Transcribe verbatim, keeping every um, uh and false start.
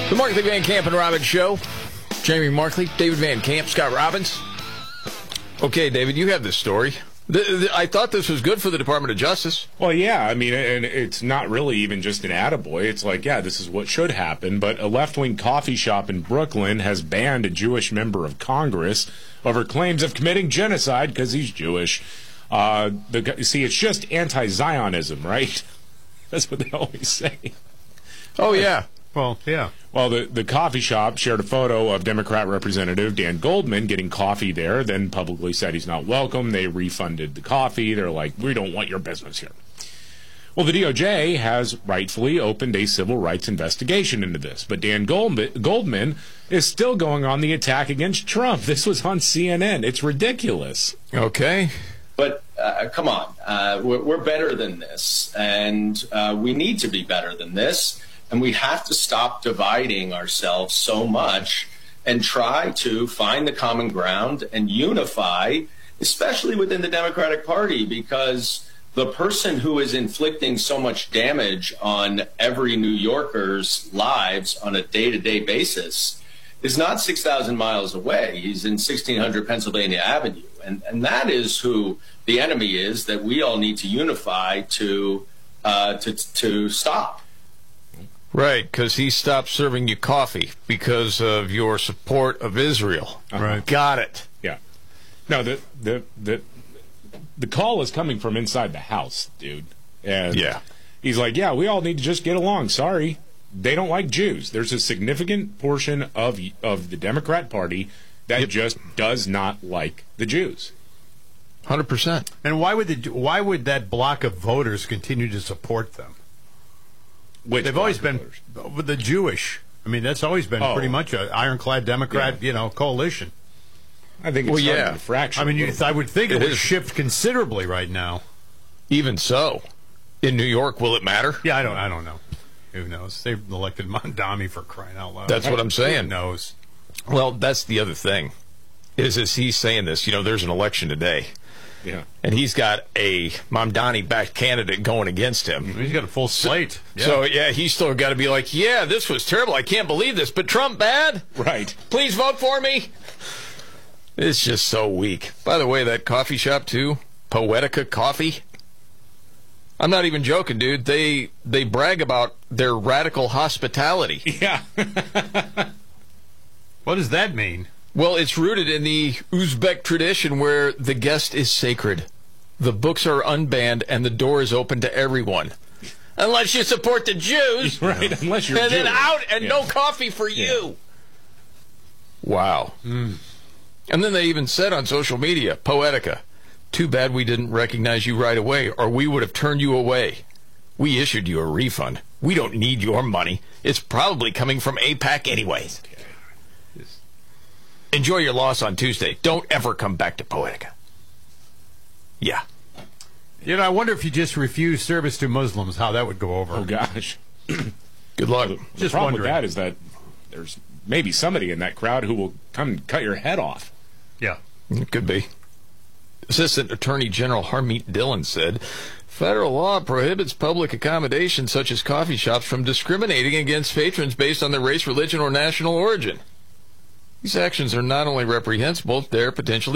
The Markley Van Camp and Robbins Show. Jamie Markley, David Van Camp, Scott Robbins. Okay, David, you have this story. The, the, I thought this was good for the Department of Justice. Well, yeah, I mean, and it's not really even just an attaboy. It's like, yeah, this is what should happen. But a left-wing coffee shop in Brooklyn has banned a Jewish member of Congress over claims of committing genocide because he's Jewish. Uh, the, see, it's just anti-Zionism, right? That's what they always say. Oh, yeah. Well, yeah. Well, the, the coffee shop shared a photo of Democrat Representative Dan Goldman getting coffee there, then publicly said he's not welcome. They refunded the coffee. They're like, we don't want your business here. Well, the D O J has rightfully opened a civil rights investigation into this, but Dan Goldman, Goldman is still going on the attack against Trump. This was on C N N. It's ridiculous. Okay. But uh, come on, uh, we're, we're better than this, and uh, we need to be better than this. And we have to stop dividing ourselves so much and try to find the common ground and unify, especially within the Democratic Party, because the person who is inflicting so much damage on every New Yorker's lives on a day-to-day basis is not six thousand miles away. He's in sixteen hundred Pennsylvania Avenue. And, and that is who the enemy is that we all need to unify to, uh, to, to stop. Right, because he stopped serving you coffee because of your support of Israel. Uh-huh. Right. Got it. Yeah. No, the the the the call is coming from inside the house, dude. And Yeah. he's like, yeah, we all need to just get along. Sorry, they don't like Jews. There's a significant portion of of the Democrat Party that Yep. just does not like the Jews. one hundred percent. And why would the why would that block of voters continue to support them? Which They've always block been of voters? with the Jewish. I mean, that's always been Oh. pretty much an ironclad Democrat, Yeah. you know, coalition. I think it's Well, starting yeah. to fracture. I mean, a you, little I bit. would think it, It would is. shift considerably right now. Even so, in New York, will it matter? Yeah, I don't, I don't know. Who knows? They've elected Mondami for crying out loud. That's what I'm saying. Who knows? Well, that's the other thing. Is as he's saying this, you know, there's an election today, Yeah. and he's got a Mamdani-backed candidate going against him. He's got a full slate. Yeah. So, yeah, he's still got to be like, yeah, this was terrible. I can't believe this. But Trump bad? Right. Please vote for me. It's just so weak. By the way, that coffee shop, too, Poetica Coffee, I'm not even joking, dude. They they brag about their radical hospitality. Yeah. What does that mean? Well, it's rooted in the Uzbek tradition where the guest is sacred. The books are unbanned and the door is open to everyone. Unless you support the Jews. Right. Unless you're And then Jewish. out and Yeah. no coffee for you. Wow. And then they even said on social media, Poetica, too bad we didn't recognize you right away or we would have turned you away. We issued you a refund. We don't need your money. It's probably coming from AIPAC anyways. Enjoy your loss on Tuesday. Don't ever come back to Poetica. Yeah. You know, I wonder if you just refuse service to Muslims, how that would go over. Oh, gosh. Good luck. The Just problem wondering. with that is that there's maybe somebody in that crowd who will come and cut your head off. Yeah. It could be. Assistant Attorney General Harmeet Dillon said, federal law prohibits public accommodations such as coffee shops from discriminating against patrons based on their race, religion, or national origin. These actions are not only reprehensible, they're potentially